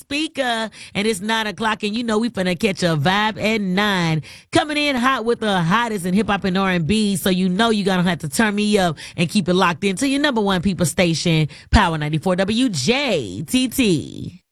speaker. And it's 9 o'clock, and you know we finna catch a vibe at 9. Coming in hot with the hottest in hip hop and R&B, so you know you're gonna have to turn me up and keep it locked into your number one people station, Power 94 WJTT.